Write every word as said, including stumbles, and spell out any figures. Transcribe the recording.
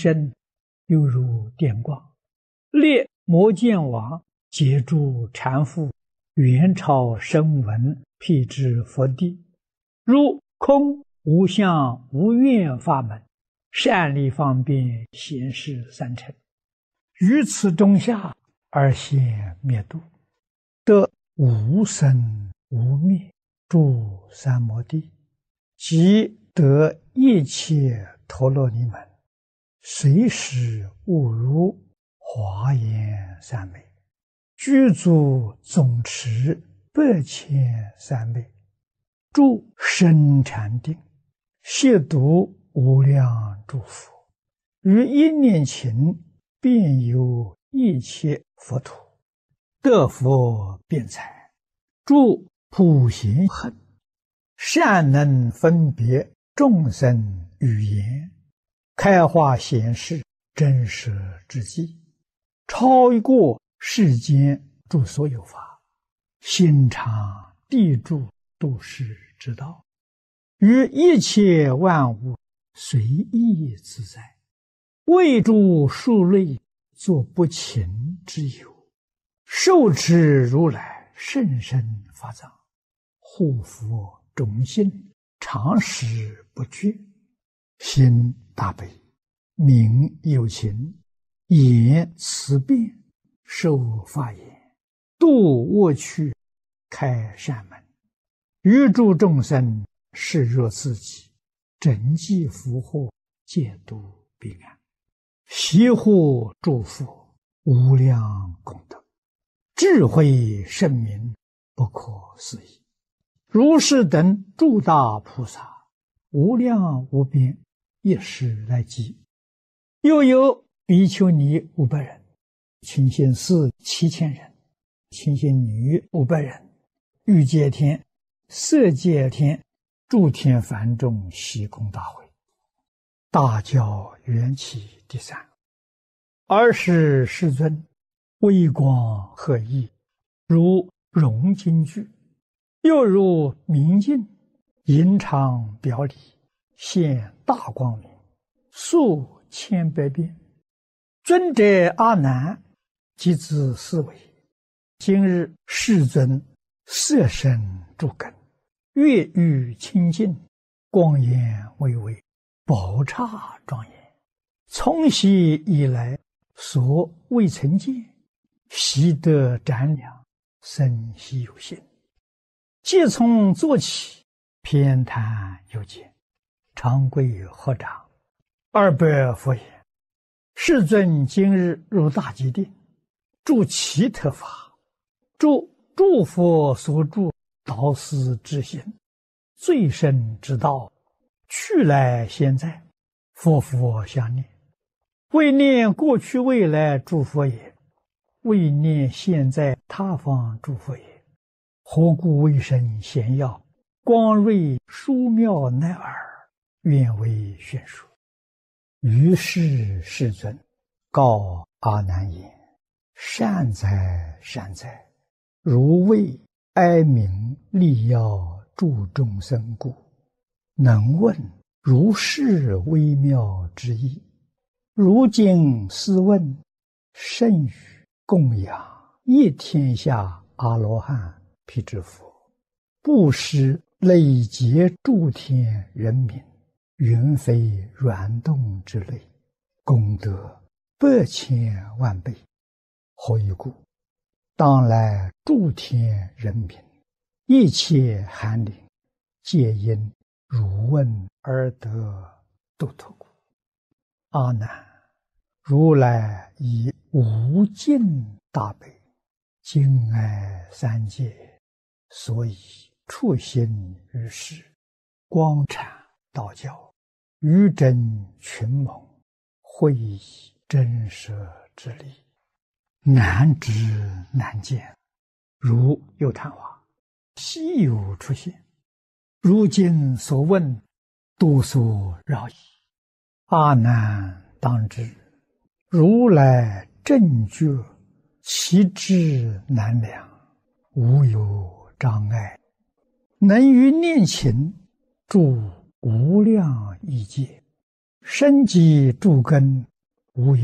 身，犹如电光。列摩犍王截住禅父，元朝声闻辟支佛地，如空无相无愿法门，善利方便显示三乘，于此中下而现灭度，得无生无灭，住三摩地，即得一切陀罗尼门，随时悟如华严三昧，具足总持百千三昧，住深禅定，亵渎无量诸佛，于一念勤遍游一切佛土，得佛辩才，住普贤行，善能分别众生语言，开化显示真实之际，超过世间诸所有法，心常地住度世之道，于一切万物随意自在，为诸数类作不勤之有，受持如来甚深法藏，护佛种心，常时不绝，心大悲，名有情，言慈辩，受法言，度恶趣，开善门，于诸众生视若自己，整济福祸，戒度彼岸，悉护诸佛，无量功德，智慧圣明，不可思议。如是等诸大菩萨，无量无边，一时来集。又有比丘尼五百人，清心寺七千人，清心女五百人，欲界天、色界天、诸天梵众悉空大会，大教缘起第三。尔时世尊微光赫熠，如融金具，又如明镜，银常表里，现大光明，数千百变。尊者阿难即自思维，今日世尊色身诸根，月欲清净，光颜巍巍，宝刹庄严，从昔以来所未曾见，悉得瞻量，生悉有心。即从坐起，偏袒右肩，长跪合掌，二百佛言：世尊今日入大吉定，住其特法，住诸佛所住导师之行，最深之道，去来现在，佛佛相念，为念过去未来诸佛也，为念现在他方诸佛也。何故为身显耀，光瑞殊妙乃尔，愿为宣说。于是世尊告阿难言：善哉善哉，如为哀鸣利要助众生故，能问如是微妙之意。如今斯问，甚于供养一天下阿罗汉辟支佛，布施累劫诸天人民，云飞软动之类，功德百千万倍。何以故？当来诸天人民，一切寒灵，皆因汝问而得度脱故。阿难，如来以无尽大悲，敬爱三界，所以处心于世，光阐道教，于真群蒙，会以真实之理，难知难见，如有昙花，稀有出现。如今所问，多所扰矣。阿难当知，如来正觉，其智难量，无有障碍，能于念勤住无量异界，深积诸根， 无有。